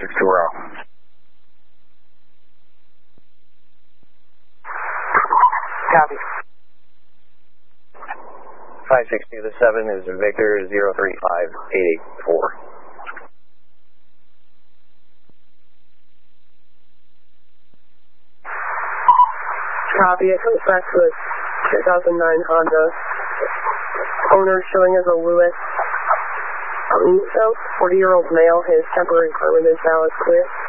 620. Copy. 560 to the 7 is Victor 035884. Copy. It comes back to a 2009 Honda. Owner showing as a Lewis. 40-year-old male. His temporary permit is valid. Clear.